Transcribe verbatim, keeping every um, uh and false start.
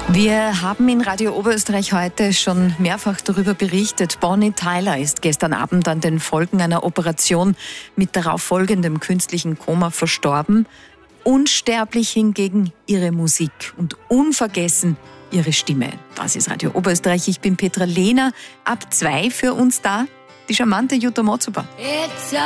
Wir haben in Radio Oberösterreich heute schon mehrfach darüber berichtet. Bonnie Tyler ist gestern Abend an den Folgen einer Operation mit darauf folgendem künstlichen Koma verstorben. Unsterblich hingegen ihre Musik und unvergessen ihre Stimme. Das ist Radio Oberösterreich. Ich bin Petra Lehner. Ab zwei für uns da die charmante Jutta Motzuber.